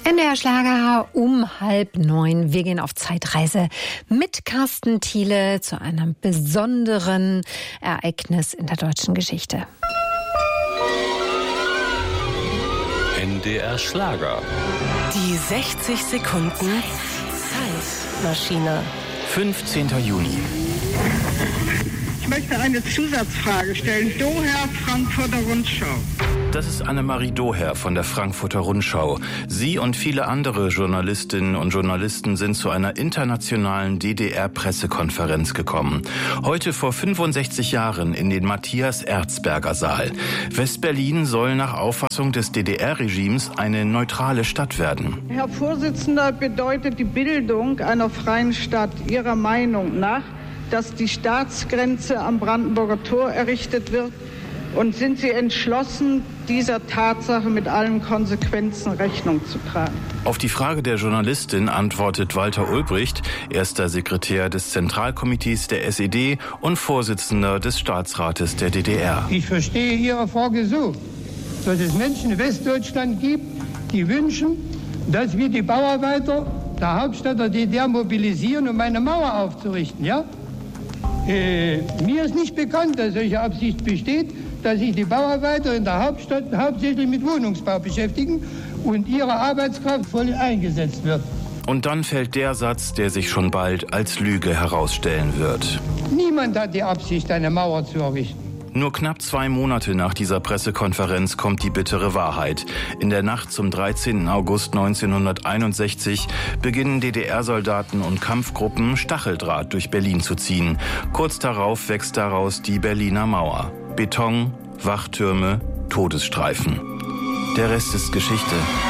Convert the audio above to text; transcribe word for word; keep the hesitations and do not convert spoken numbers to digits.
N D R Schlager um halb neun. Wir gehen auf Zeitreise mit Carsten Thiele zu einem besonderen Ereignis in der deutschen Geschichte. N D R Schlager. Die sechzig Sekunden Zeitmaschine. fünfzehnten Juni. Ich möchte eine Zusatzfrage stellen. Doher, Frankfurter Rundschau. Das ist Annemarie Doher von der Frankfurter Rundschau. Sie und viele andere Journalistinnen und Journalisten sind zu einer internationalen D D R-Pressekonferenz gekommen. Heute vor fünfundsechzig Jahren in den Matthias-Erzberger-Saal. West-Berlin soll nach Auffassung des D D R-Regimes eine neutrale Stadt werden. Herr Vorsitzender, bedeutet die Bildung einer freien Stadt Ihrer Meinung nach, dass die Staatsgrenze am Brandenburger Tor errichtet wird? Und sind Sie entschlossen, dieser Tatsache mit allen Konsequenzen Rechnung zu tragen? Auf die Frage der Journalistin antwortet Walter Ulbricht, erster Sekretär des Zentralkomitees der S E D und Vorsitzender des Staatsrates der D D R. Ich verstehe Ihre Frage so, dass es Menschen in Westdeutschland gibt, die wünschen, dass wir die Bauarbeiter der Hauptstadt der D D R mobilisieren, um eine Mauer aufzurichten, ja? Äh, mir ist nicht bekannt, dass solche Absicht besteht, dass sich die Bauarbeiter in der Hauptstadt hauptsächlich mit Wohnungsbau beschäftigen und ihre Arbeitskraft voll eingesetzt wird. Und dann fällt der Satz, der sich schon bald als Lüge herausstellen wird. Niemand hat die Absicht, eine Mauer zu errichten. Nur knapp zwei Monate nach dieser Pressekonferenz kommt die bittere Wahrheit. In der Nacht zum dreizehnten August neunzehnhunderteinundsechzig beginnen D D R-Soldaten und Kampfgruppen Stacheldraht durch Berlin zu ziehen. Kurz darauf wächst daraus die Berliner Mauer. Beton, Wachtürme, Todesstreifen. Der Rest ist Geschichte.